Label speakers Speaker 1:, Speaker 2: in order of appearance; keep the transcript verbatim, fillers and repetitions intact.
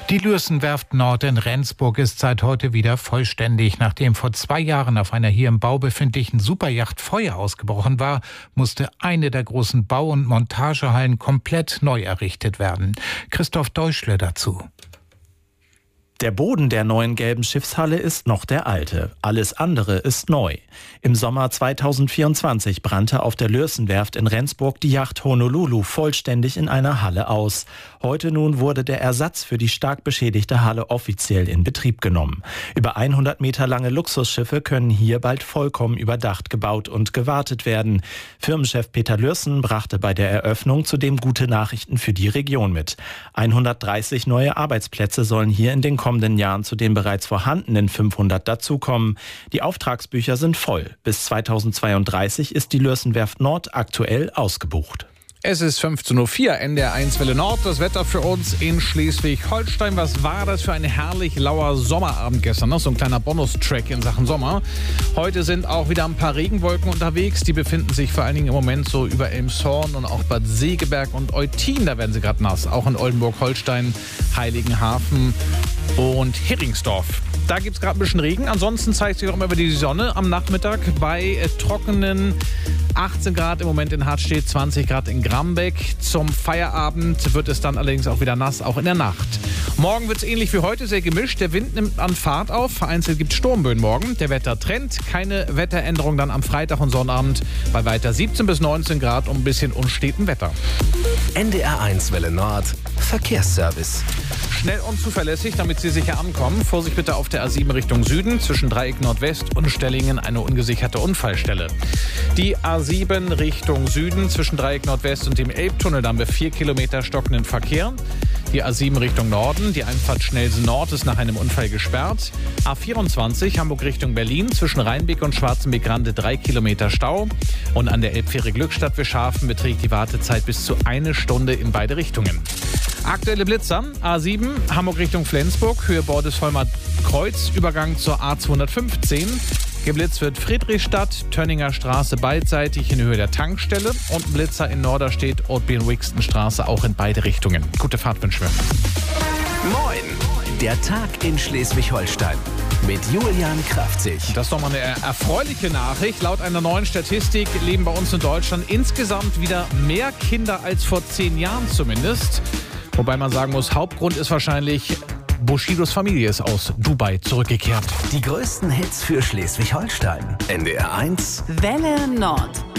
Speaker 1: Die Lürssen-Werft Nord in Rendsburg ist seit heute wieder vollständig. Nachdem vor zwei Jahren auf einer hier im Bau befindlichen Superyacht Feuer ausgebrochen war, musste eine der großen Bau- und Montagehallen komplett neu errichtet werden. Christoph Deutschle dazu.
Speaker 2: Der Boden der neuen gelben Schiffshalle ist noch der alte. Alles andere ist neu. Im Sommer zweitausendvierundzwanzig brannte auf der Lürssen-Werft in Rendsburg die Yacht Honolulu vollständig in einer Halle aus. Heute nun wurde der Ersatz für die stark beschädigte Halle offiziell in Betrieb genommen. Über hundert Meter lange Luxusschiffe können hier bald vollkommen überdacht gebaut und gewartet werden. Firmenchef Peter Lürssen brachte bei der Eröffnung zudem gute Nachrichten für die Region mit. hundertdreißig neue Arbeitsplätze sollen hier in den kommenden Jahren zu den bereits vorhandenen fünfhundert dazukommen. Die Auftragsbücher sind voll. Bis zweitausendzweiunddreißig ist die Lürssen-Werft Nord aktuell ausgebucht.
Speaker 3: Es ist fünfzehn Uhr vier, N D R eins Welle Nord. Das Wetter für uns in Schleswig-Holstein. Was war das für ein herrlich lauer Sommerabend gestern? Ne? So ein kleiner Bonustrack in Sachen Sommer. Heute sind auch wieder ein paar Regenwolken unterwegs. Die befinden sich vor allen Dingen im Moment so über Elmshorn und auch Bad Segeberg und Eutin. Da werden sie gerade nass. Auch in Oldenburg-Holstein, Heiligenhafen und Heringsdorf. Da gibt es gerade ein bisschen Regen. Ansonsten zeigt sich auch immer wieder die Sonne am Nachmittag bei äh, trockenen achtzehn Grad im Moment in Hartstedt, zwanzig Grad in Grambeck. Zum Feierabend wird es dann allerdings auch wieder nass, auch in der Nacht. Morgen wird es ähnlich wie heute, sehr gemischt. Der Wind nimmt an Fahrt auf. Vereinzelt gibt es Sturmböen morgen. Der Wettertrend, keine Wetteränderung dann am Freitag und Sonnabend bei weiter siebzehn bis neunzehn Grad und ein bisschen unstetem Wetter.
Speaker 4: N D R eins Welle Nord, Verkehrsservice.
Speaker 3: Schnell und zuverlässig, damit Sie sicher ankommen. Vorsicht bitte auf der A sieben Richtung Süden, zwischen Dreieck Nordwest und Stellingen eine ungesicherte Unfallstelle. Die A sieben Richtung Süden, zwischen Dreieck Nordwest und dem Elbtunnel, dann bei vier Kilometer stockenden Verkehr. Die A sieben Richtung Norden, die Einfahrt Schnellsen Nord ist nach einem Unfall gesperrt. A vierundzwanzig Hamburg Richtung Berlin, zwischen Rheinbeck und Schwarzenbeck-Grande drei Kilometer Stau. Und an der Elbfähre Glückstadt Wischhafen beträgt die Wartezeit bis zu eine Stunde in beide Richtungen. Aktuelle Blitzer, A sieben, Hamburg Richtung Flensburg, Höhe Bordesholmer Kreuz, Übergang zur A zweihundertfünfzehn. Geblitzt wird Friedrichstadt, Tönninger Straße beidseitig in Höhe der Tankstelle und Blitzer in Norderstedt, Ottbeen-Wixton-Straße auch in beide Richtungen. Gute Fahrt wünschen wir.
Speaker 4: Moin, der Tag in Schleswig-Holstein mit Julian Kraftzig.
Speaker 3: Das ist doch mal eine erfreuliche Nachricht. Laut einer neuen Statistik leben bei uns in Deutschland insgesamt wieder mehr Kinder als vor zehn Jahren zumindest. Wobei man sagen muss, Hauptgrund ist wahrscheinlich, Bushidos Familie ist aus Dubai zurückgekehrt.
Speaker 4: Die größten Hits für Schleswig-Holstein. N D R eins
Speaker 5: Welle Nord.